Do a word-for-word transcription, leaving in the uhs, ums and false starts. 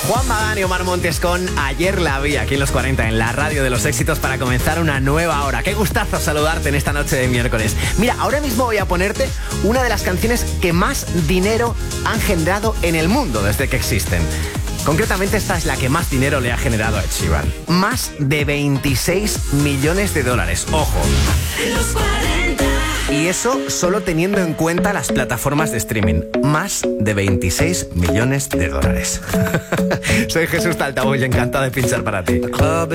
Juan Magán y Omar Montes con Ayer la vi aquí en los cuarenta, en la radio de los éxitos, para comenzar una nueva hora. Qué gustazo saludarte en esta noche de miércoles. Mira, ahora mismo voy a ponerte una de las canciones que más dinero han generado en el mundo desde que existen. Concretamente, esta es la que más dinero le ha generado a Ed Sheeran. Más de veintiséis millones de dólares. Ojo. Los cuarenta. Y eso solo teniendo en cuenta las plataformas de streaming. Más de veintiséis millones de dólares. Soy Jesús Taltaboy, encantado de pinchar para ti.